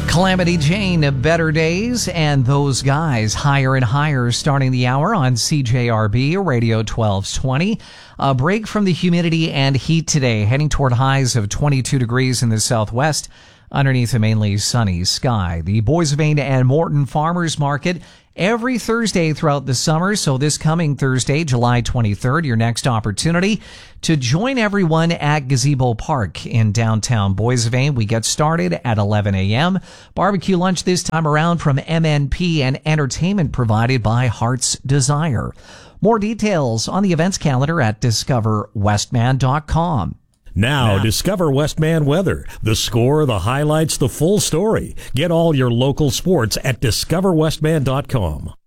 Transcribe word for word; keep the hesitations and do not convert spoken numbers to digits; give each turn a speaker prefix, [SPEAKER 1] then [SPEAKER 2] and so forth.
[SPEAKER 1] Calamity Jane, Better Days, and Those Guys, Higher and Higher, starting the hour on C J R B Radio twelve twenty. A break from the humidity and heat today, heading toward highs of twenty-two degrees in the southwest, underneath a mainly sunny sky. The Boissevain and Morton Farmers Market every Thursday throughout the summer. So this coming Thursday, July twenty-third, your next opportunity to join everyone at Gazebo Park in downtown Boissevain. We get started at eleven a.m. Barbecue lunch this time around from M N P and entertainment provided by Heart's Desire. More details on the events calendar at discover westman dot com.
[SPEAKER 2] Now, yeah. Discover Westman Weather. The score, the highlights, the full story. Get all your local sports at discover westman dot com.